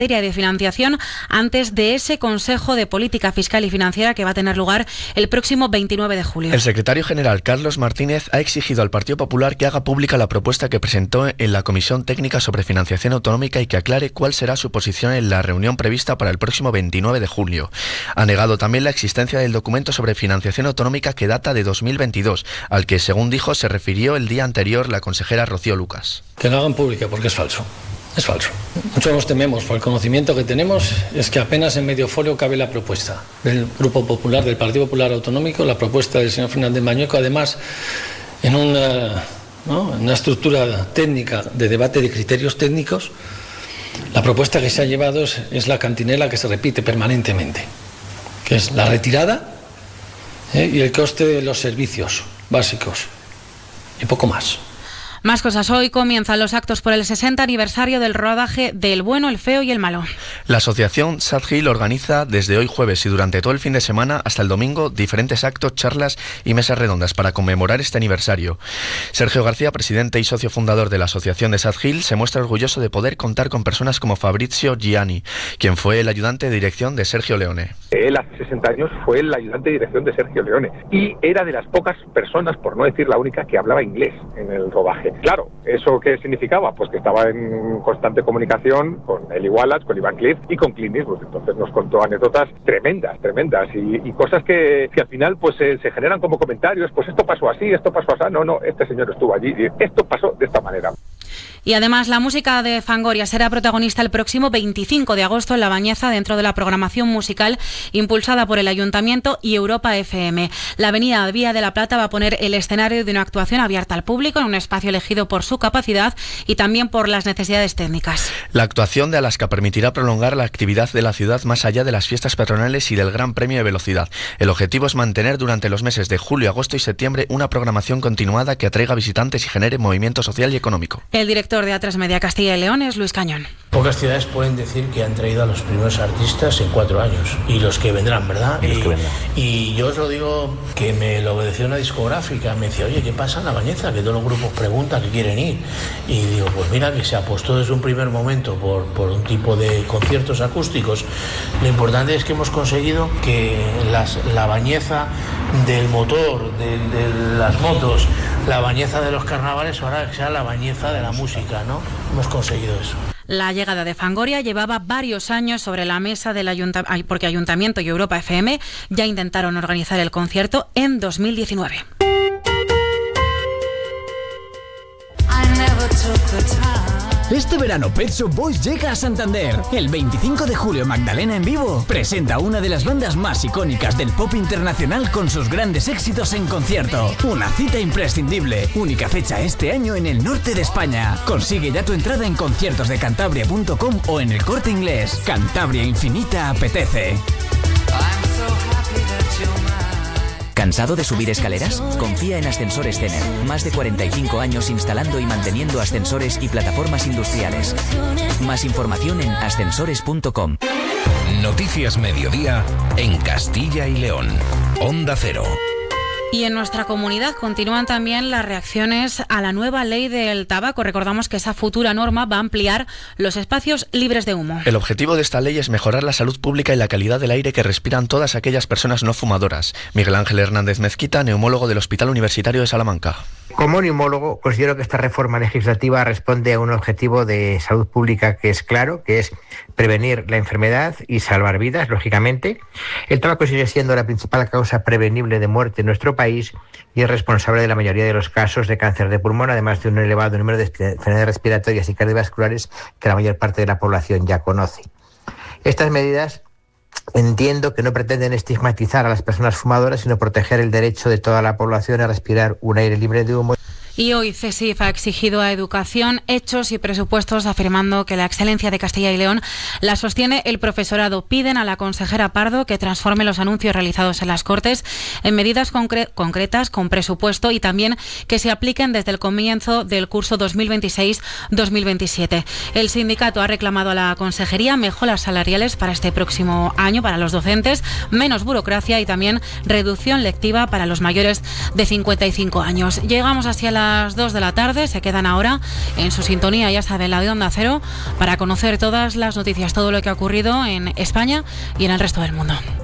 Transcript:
de financiación antes de ese Consejo de Política Fiscal y Financiera que va a tener lugar el próximo 29 de julio. El secretario general Carlos Martínez ha exigido al Partido Popular que haga pública la propuesta que presentó en la Comisión Técnica sobre Financiación Autonómica y que aclare cuál será su posición en la reunión prevista para el próximo 29 de julio. Ha negado también la existencia del documento sobre financiación autonómica que data de 2022, al que, según dijo, se refirió el día anterior la consejera Rocío Lucas. Que lo hagan pública porque es falso. Es falso. Muchos nos tememos, por el conocimiento que tenemos, es que apenas en medio folio cabe la propuesta del Grupo Popular, del Partido Popular Autonómico, la propuesta del señor Fernández Mañueco, además en una estructura técnica de debate de criterios técnicos. La propuesta que se ha llevado es la cantinela que se repite permanentemente, que es la retirada y el coste de los servicios básicos y poco más. Más cosas. Hoy comienzan los actos por el 60 aniversario del rodaje de El bueno, el feo y el malo. La asociación Sad Hill organiza desde hoy jueves y durante todo el fin de semana hasta el domingo diferentes actos, charlas y mesas redondas para conmemorar este aniversario. Sergio García, presidente y socio fundador de la asociación de Sad Hill, se muestra orgulloso de poder contar con personas como Fabrizio Gianni, quien fue el ayudante de dirección de Sergio Leone. Él hace 60 años fue el ayudante de dirección de Sergio Leone y era de las pocas personas, por no decir la única, que hablaba inglés en el rodaje. Claro, ¿eso qué significaba? Pues que estaba en constante comunicación con Eli Wallach, con Ivan Cliff y con Clint Eastwood. Entonces nos contó anécdotas tremendas y cosas que al final pues se generan como comentarios. Pues esto pasó así, esto pasó así. No, este señor estuvo allí y esto pasó de esta manera. Y además la música de Fangoria será protagonista el próximo 25 de agosto en La Bañeza dentro de la programación musical impulsada por el Ayuntamiento y Europa FM. La avenida Vía de la Plata va a poner el escenario de una actuación abierta al público en un espacio elegido por su capacidad y también por las necesidades técnicas. La actuación de Alaska permitirá prolongar la actividad de la ciudad más allá de las fiestas patronales y del Gran Premio de Velocidad. El objetivo es mantener durante los meses de julio, agosto y septiembre una programación continuada que atraiga visitantes y genere movimiento social y económico. El director de A3 Media Castilla y León es Luis Cañón. Pocas ciudades pueden decir que han traído a los primeros artistas en 4 años y los que vendrán, ¿verdad? Y yo os lo digo que me lo obedeció una discográfica, me decía, oye, ¿qué pasa en La Bañeza? Que todos los grupos preguntan que quieren ir. Y digo, pues mira, que se apostó desde un primer momento por un tipo de conciertos acústicos. Lo importante es que hemos conseguido que la Bañeza del motor, de las motos, la Bañeza de los carnavales, ahora sea la Bañeza de la música, ¿no? Hemos conseguido eso. La llegada de Fangoria llevaba varios años sobre la mesa del porque Ayuntamiento y Europa FM ya intentaron organizar el concierto en 2019. Este verano Pet Shop Boys llega a Santander. El 25 de julio Magdalena en vivo presenta una de las bandas más icónicas del pop internacional con sus grandes éxitos en concierto. Una cita imprescindible. Única fecha este año en el norte de España. Consigue ya tu entrada en conciertosdecantabria.com o en El Corte Inglés. Cantabria Infinita apetece. ¿Cansado de subir escaleras? Confía en Ascensores Zener. Más de 45 años instalando y manteniendo ascensores y plataformas industriales. Más información en ascensores.com. Noticias Mediodía en Castilla y León. Onda Cero. Y en nuestra comunidad continúan también las reacciones a la nueva ley del tabaco. Recordamos que esa futura norma va a ampliar los espacios libres de humo. El objetivo de esta ley es mejorar la salud pública y la calidad del aire que respiran todas aquellas personas no fumadoras. Miguel Ángel Hernández Mezquita, neumólogo del Hospital Universitario de Salamanca. Como neumólogo, considero que esta reforma legislativa responde a un objetivo de salud pública que es claro, que es prevenir la enfermedad y salvar vidas, lógicamente. El tabaco sigue siendo la principal causa prevenible de muerte en nuestro país y es responsable de la mayoría de los casos de cáncer de pulmón, además de un elevado número de enfermedades respiratorias y cardiovasculares que la mayor parte de la población ya conoce. Estas medidas entiendo que no pretenden estigmatizar a las personas fumadoras, sino proteger el derecho de toda la población a respirar un aire libre de humo. Y hoy CESIF ha exigido a Educación hechos y presupuestos, afirmando que la excelencia de Castilla y León la sostiene el profesorado. Piden a la consejera Pardo que transforme los anuncios realizados en las Cortes en medidas concretas con presupuesto y también que se apliquen desde el comienzo del curso 2026-2027. El sindicato ha reclamado a la consejería mejoras salariales para este próximo año para los docentes, menos burocracia y también reducción lectiva para los mayores de 55 años. Llegamos hacia la las 2 de la tarde. Se quedan ahora en su sintonía, ya saben, la de Onda Cero, para conocer todas las noticias, todo lo que ha ocurrido en España y en el resto del mundo.